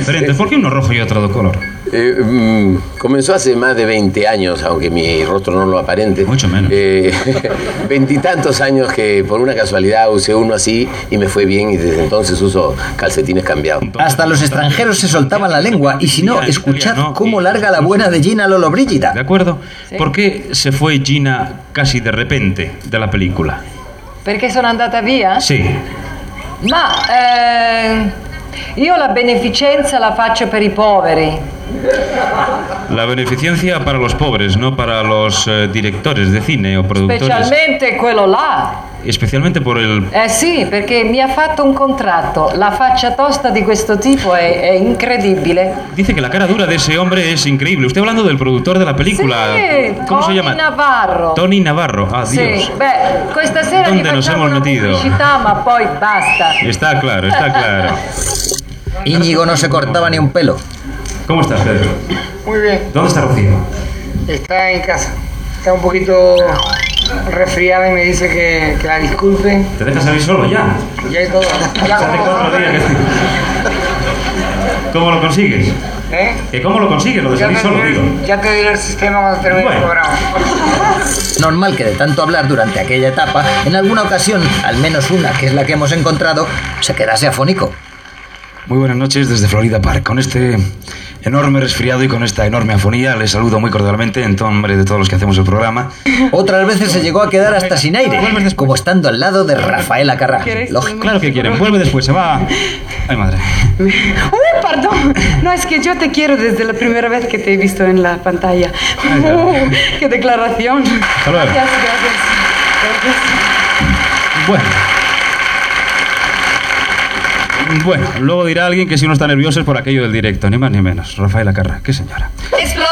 diferentes. ¿Por qué uno rojo y otro de color? Comenzó hace más de 20 años, aunque mi rostro no lo aparente. Mucho menos. 20 y tantos años que por una casualidad usé uno así y me fue bien, y desde entonces uso calcetines cambiados. Hasta los extranjeros se soltaban la lengua, y si no, escuchad cómo larga la buena de Gina Lollobrigida. ¿De acuerdo? Sí. ¿Por qué se fue Gina casi de repente de la película? Perché sono andata via? Sì. Ma io la beneficenza la faccio per i poveri. La beneficencia para los pobres, no para los directores de cine o productores. Specialmente quello là. Especialmente por el... Sì, perché mi ha fatto un contratto. La faccia tosta di questo tipo è incredibile. Dice que la cara dura de ese hombre es increíble. Usted hablando del productor de la película. Sí, ¿Cómo se llama? Navarro. Tony Navarro. Ah, sì. Dios. Beh, questa sera ¿Dónde gli nos facciamo hemos una metido? pubblicità, ma poi basta. Está claro, está claro. Íñigo no se cortaba ni un pelo. ¿Cómo estás, Pedro? Muy bien. ¿Dónde está Rocío? Está en casa. Está un poquito resfriada y me dice que la disculpe. ¿Te dejas salir solo ya? Ya hay todo. Ya Hace 4 días que... ¿Cómo lo consigues? ¿Que cómo lo consigues, lo de salir solo, digo? Ya te diré el sistema cuando termine el programa. Normal que de tanto hablar durante aquella etapa, en alguna ocasión, al menos una, que es la que hemos encontrado, se quedase afónico. Muy buenas noches desde Florida Park. Con este enorme resfriado y con esta enorme afonía, les saludo muy cordialmente en nombre de todos los que hacemos el programa. Otras veces se llegó a quedar hasta sin aire, como estando al lado de Rafaela Carrà. Lógico. Claro que quieren. Vuelve después, se va... Ay, madre. Uy, perdón. No, es que yo te quiero desde la primera vez que te he visto en la pantalla. ¡Qué declaración! Hasta luego. Gracias. Bueno, luego dirá alguien que si uno está nervioso es por aquello del directo, ni más ni menos. Rafaela Carrà, qué señora.